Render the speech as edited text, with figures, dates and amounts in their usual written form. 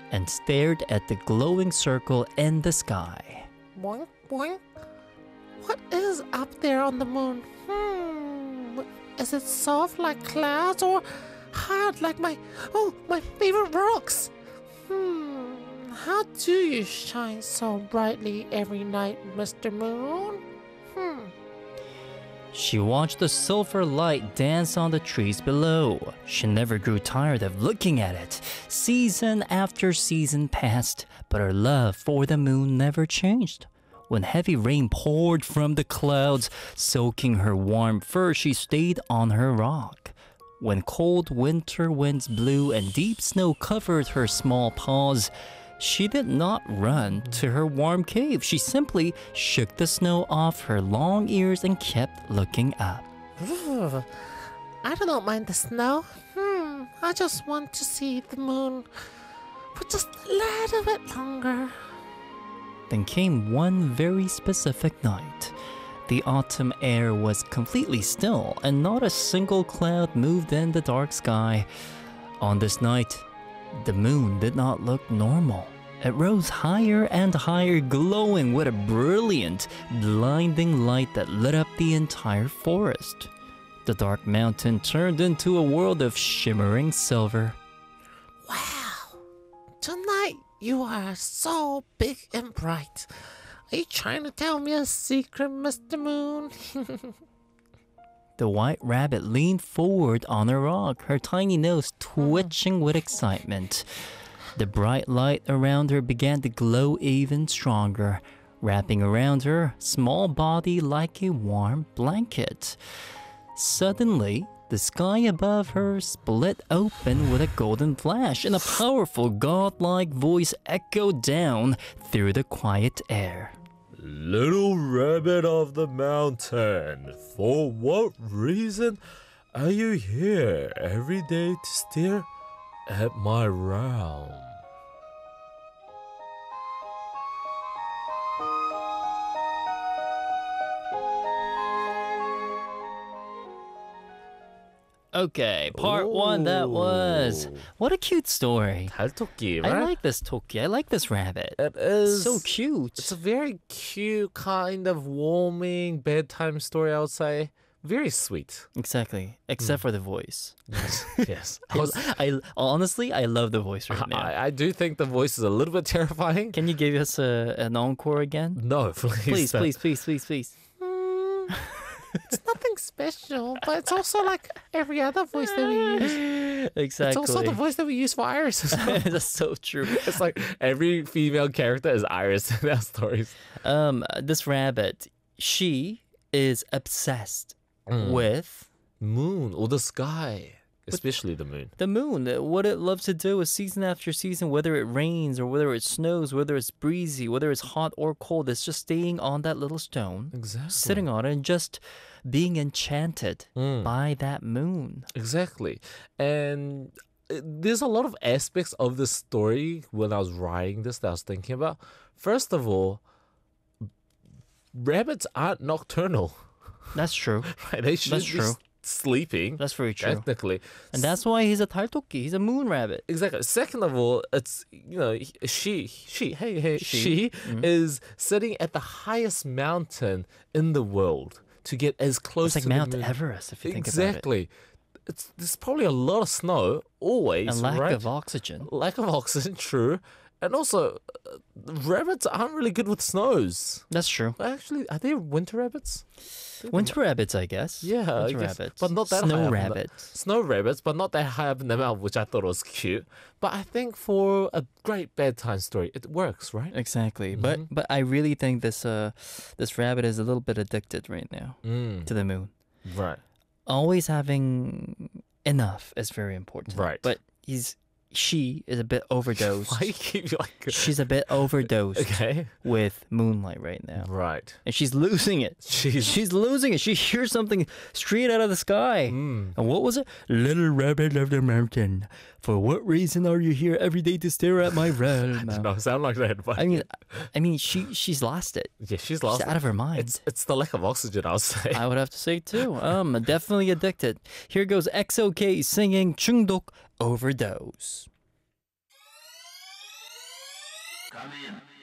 and stared at the glowing circle in the sky. Boink, boink. What is up there on the moon? Is it soft like clouds or hard like my favorite rocks? How do you shine so brightly every night, Mr. Moon? She watched the silver light dance on the trees below. She never grew tired of looking at it. Season after season passed, but her love for the moon never changed. When heavy rain poured from the clouds, soaking her warm fur, she stayed on her rock. When cold winter winds blew and deep snow covered her small paws, she did not run to her warm cave. She simply shook the snow off her long ears and kept looking up. I do not mind the snow. I just want to see the moon for just a little bit longer. Then came one very specific night. The autumn air was completely still, and not a single cloud moved in the dark sky. On this night, the moon did not look normal. It rose higher and higher, glowing with a brilliant, blinding light that lit up the entire forest. The dark mountain turned into a world of shimmering silver. Wow! Tonight you are so big and bright. Are you trying to tell me a secret, Mr. Moon? The white rabbit leaned forward on a rock, her tiny nose twitching with excitement. The bright light around her began to glow even stronger, wrapping around her small body like a warm blanket. Suddenly, the sky above her split open with a golden flash, and a powerful godlike voice echoed down through the quiet air. Little rabbit of the mountain, for what reason are you here every day to stare at my realm? Okay, part one that was. What a cute story. 달토끼, I right? like this Toki. I like this rabbit. It is So cute. It's a very cute, kind of warming bedtime story, I would say. Very sweet. Exactly. Except for the voice. Yes. I honestly, I love the voice right now. I do think the voice is a little bit terrifying. Can you give us an encore again? No, please. Please. It's nothing special, but it's also like every other voice that we use. Exactly. It's also the voice that we use for Iris as well. That's so true. It's like every female character is Iris in our stories. This rabbit, she is obsessed with Moon or the sky, especially the moon. the moon. What it loves to do is season after season, whether it rains or whether it snows, whether it's breezy, whether it's hot or cold, it's just staying on that little stone, Exactly. sitting on it, and just being enchanted by that moon. Exactly. And there's a lot of aspects of the story when I was writing this that I was thinking about. First of all, rabbits aren't nocturnal, That's true. right? They should That's be true. sleeping, That's very true. technically. And that's why he's a taltoki. He's a moon rabbit. Exactly. Second of all, it's, she is sitting at the highest mountain in the world to get as close It's like to the Mount moon. Everest, if you think about it. Exactly. There's probably a lot of snow always, And lack right? of oxygen. Lack of oxygen, true. And also, rabbits aren't really good with snows. That's true. Actually, are they winter rabbits? Winter rabbits, I guess. Yeah, I Winter guess. rabbits. But not that high Snow up in the- rabbits. Snow rabbits, but not that high up in the mountain, which I thought was cute. But I think for a great bedtime story, it works, right? Exactly. Mm-hmm. But I really think this rabbit is a little bit addicted right now to the moon. Right. Always having enough is very important. Right. But she is a bit overdosed. Why you keep like... She's a bit overdosed Okay. with moonlight right now. Right. And she's losing it. She's... She's losing it. She hears something straight out of the sky. And what was it? Little rabbit of the mountain. For what reason are you here every day to stare at my realm? No, sound like that. But I mean, she's lost it. yeah, she's lost. She's out of her mind. It's the lack of oxygen, I'll say. I would have to say too. Definitely addicted. Here goes XOK singing 중독 overdose. Come in.